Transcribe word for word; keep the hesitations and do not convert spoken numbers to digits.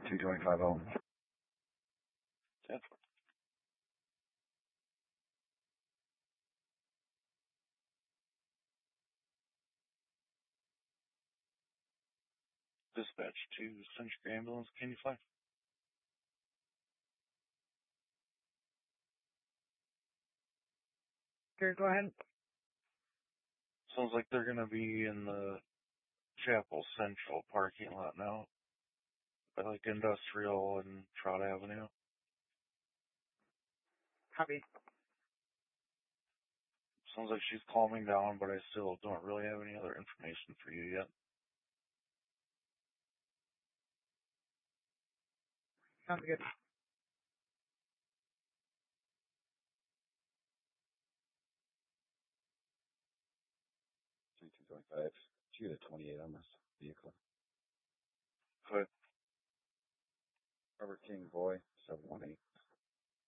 two twenty-five oh. Yep. Dispatch to Century Ambulance, can you fly? Okay, go ahead. Sounds like they're going to be in the Chapel Central parking lot now, by like Industrial and Trout Avenue. Copy. Sounds like she's calming down, but I still don't really have any other information for you yet. Sounds good. three two twenty-five. Did you get a twenty-eight on this vehicle? Good. Robert King, boy.